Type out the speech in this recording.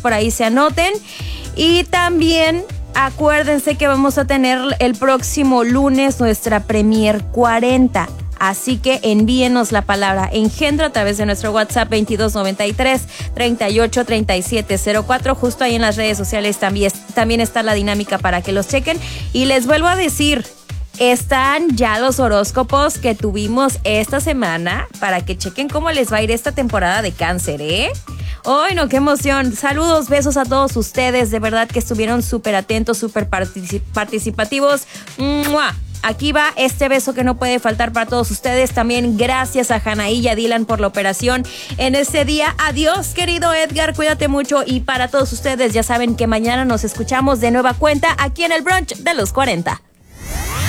por ahí se anoten. Y también acuérdense que vamos a tener el próximo lunes nuestra Premier 40. Así que envíenos la palabra engendro a través de nuestro WhatsApp 2293-383704. Justo ahí en las redes sociales también está la dinámica para que los chequen. Y les vuelvo a decir, están ya los horóscopos que tuvimos esta semana para que chequen cómo les va a ir esta temporada de Cáncer, ¿eh? ¡Ay, no, qué emoción! Saludos, besos a todos ustedes. De verdad que estuvieron súper atentos, súper participativos. ¡Mua! Aquí va este beso que no puede faltar para todos ustedes. También gracias a Hanaí y a Dylan por la operación en este día. Adiós, querido Edgar, cuídate mucho. Y para todos ustedes, ya saben que mañana nos escuchamos de nueva cuenta aquí en el brunch de los 40.